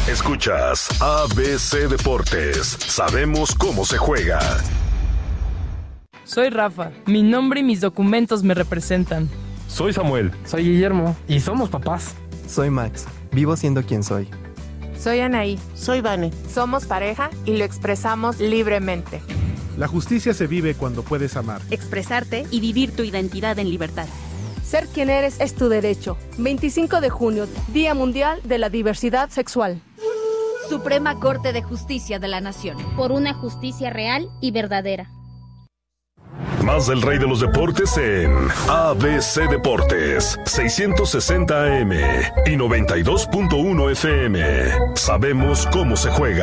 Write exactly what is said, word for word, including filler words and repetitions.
Escuchas A B C Deportes. Sabemos cómo se juega. Soy Rafa. Mi nombre y mis documentos me representan. Soy Samuel. Soy Guillermo. Y somos papás. Soy Max. Vivo siendo quien soy. Soy Anaí. Soy Vane. Somos pareja y lo expresamos libremente. La justicia se vive cuando puedes amar, expresarte y vivir tu identidad en libertad. Ser quien eres es tu derecho. veinticinco de junio, Día Mundial de la Diversidad Sexual. Suprema Corte de Justicia de la Nación. Por una justicia real y verdadera. Más del rey de los deportes en A B C Deportes, seiscientos sesenta A M y noventa y dos punto uno F M. Sabemos cómo se juega.